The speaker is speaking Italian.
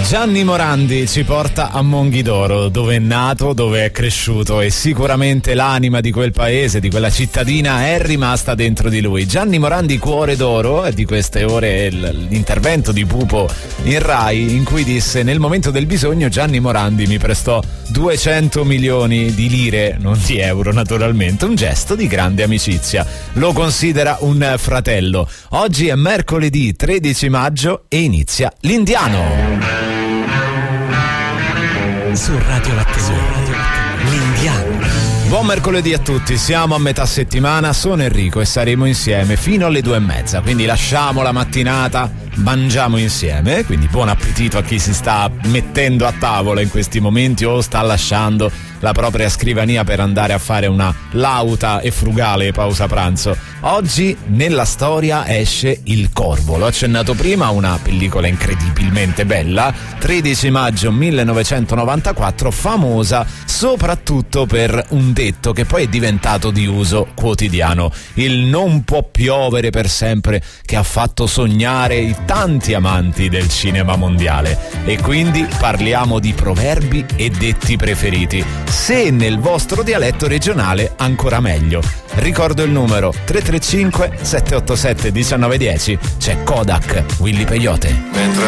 Gianni Morandi ci porta a Monghidoro, dove è nato, dove è cresciuto, e sicuramente l'anima di quel paese, di quella cittadina, è rimasta dentro di lui. Gianni Morandi, Cuore d'Oro, è di queste ore l'intervento di Pupo in Rai, in cui disse: nel momento del bisogno Gianni Morandi mi prestò 200 milioni di lire, non di euro naturalmente, un gesto di grande amicizia. Lo considera un fratello. Oggi è mercoledì 13 maggio e inizia l'Indiano. Su Radio Lattesore, l'Indiano. Buon mercoledì a tutti, siamo a metà settimana, sono Enrico e saremo insieme fino alle 2:30, quindi lasciamo la mattinata, mangiamo insieme, quindi buon appetito a chi si sta mettendo a tavola in questi momenti o sta lasciando la propria scrivania per andare a fare una lauta e frugale pausa pranzo. Oggi nella storia esce Il Corvo, l'ho accennato prima, una pellicola incredibilmente bella, 13 maggio 1994, famosa soprattutto per un detto che poi è diventato di uso quotidiano: il non può piovere per sempre, che ha fatto sognare i tanti amanti del cinema mondiale. E quindi parliamo di proverbi e detti preferiti, se nel vostro dialetto regionale ancora meglio. Ricordo il numero 335 787 1910, c'è Kodak, Willy Peyote. Mentre